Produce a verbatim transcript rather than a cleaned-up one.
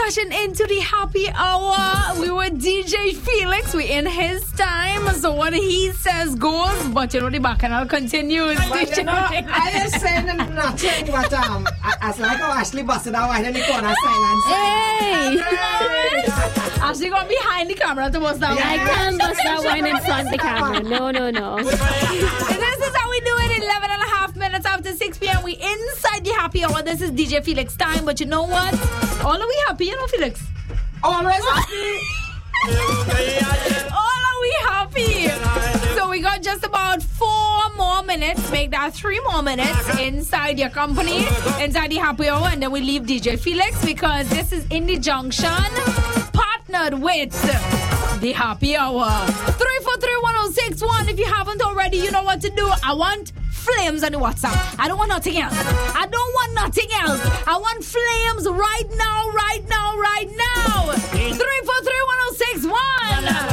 rushing into the happy hour. We were D J Felix. We in his time. So what he says goes. But you know the bacchanal continues. Well, you know, I ain't saying nothing, but um, as like how Ashley busted out wine in the corner silence. Hey! Ashley got behind the camera to bust that I wine. can't bust that wine in front of the camera. No, no, no. This is how we do it. eleven and a half minutes after six p.m. We inside the happy hour. This is D J Felix time. But you know what? All are we happy, you know, Felix? Always happy. All are we happy? So we got just about four more minutes. Make that three more minutes inside your company, inside the happy hour, and then we leave D J Felix because this is In the Junction, partnered with the happy hour. three four three, one oh six one. If you haven't already, you know what to do. I want flames on the WhatsApp. I don't want nothing else. I don't want nothing else. I want flames right now, right now, right now.